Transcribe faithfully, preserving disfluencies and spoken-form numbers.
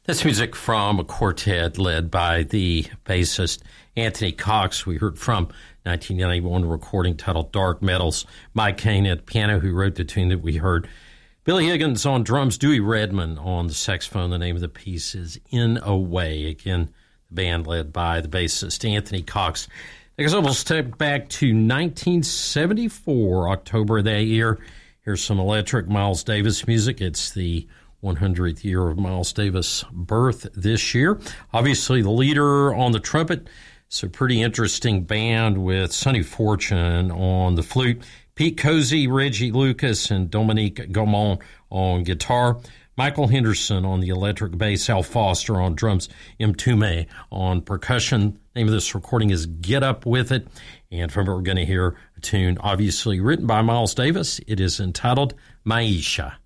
That's music from a quartet led by the bassist Anthony Cox. We heard from nineteen ninety-one recording titled Dark Metals. Mike Cain at the piano, who wrote the tune that we heard. Billy Higgins on drums, Dewey Redman on the saxophone. The name of the piece is In a Way. Again, the band led by the bassist Anthony Cox. I guess we'll step back to nineteen seventy-four, October of that year. Here's some electric Miles Davis music. It's the one hundredth year of Miles Davis' birth this year. Obviously, the leader on the trumpet. It's a pretty interesting band with Sonny Fortune on the flute, Pete Cozy, Reggie Lucas, and Dominique Gaumont on guitar, Michael Henderson on the electric bass, Al Foster on drums, M. Tume on percussion. The name of this recording is Get Up With It. And from it, we're going to hear a tune obviously written by Miles Davis. It is entitled Maisha.